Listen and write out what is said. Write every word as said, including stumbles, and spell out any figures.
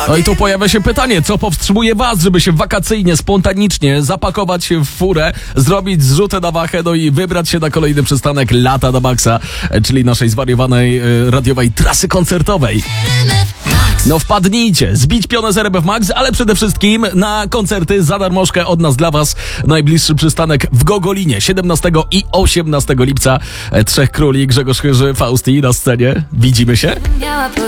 No i tu pojawia się pytanie, co powstrzymuje was, żeby się wakacyjnie, spontanicznie zapakować się w furę, zrobić zrzutę na wachę, no i wybrać się na kolejny przystanek Lata na Maxa, czyli naszej zwariowanej e, radiowej trasy koncertowej. No wpadnijcie, zbić pionę z R M F Max, ale przede wszystkim na koncerty za darmożkę od nas dla was. Najbliższy przystanek w Gogolinie, siedemnastego i osiemnastego lipca. Trzech Króli, Grzegorz Chyży, Fausti na scenie. Widzimy się?